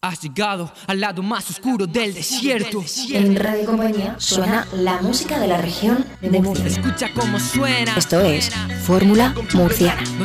Has llegado al lado más oscuro del desierto. En Radio Compañía suena la música de la región de Murcia. Escucha cómo suena. Esto es Fórmula Murciana.